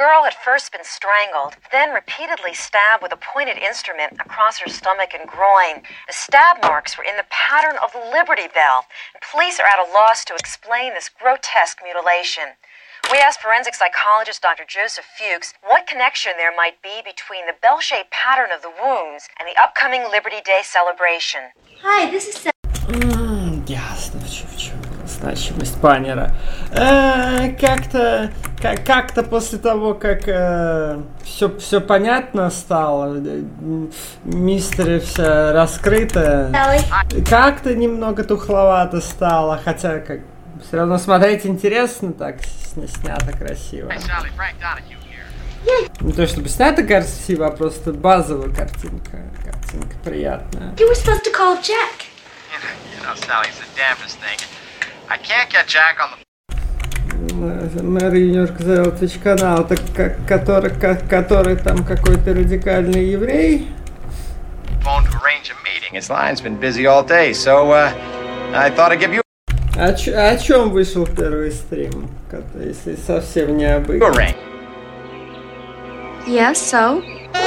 girl had first been strangled, then repeatedly stabbed with a pointed instrument across her stomach and groin. The stab marks were in the pattern of the Liberty Bell, and police are at a loss to explain this grotesque mutilation. We asked forensic psychologist Dr. Joseph Fuchs what connection there might be between the bell-shaped pattern of the wounds and the upcoming Liberty Day celebration. Hi, this is Ясно, в чем значимость баннера. Как-то после того, как все понятно стало, мистеры все раскрыто, как-то немного тухловато стало, хотя как все равно смотреть интересно, так снято красиво. Не то чтобы снято красиво, а просто базовая картинка приятная. You were supposed to call Jack. You know, Sally's the damnedest thing. I can't get Jack on the... Мэри Нью-Йорк завел Twitch-канал, который там какой-то радикальный еврей. Phone to arrange a meeting. His line's been busy all day, so I thought I'd give you О чем вышел первый стрим, если совсем a необычно? ring. Yes, so?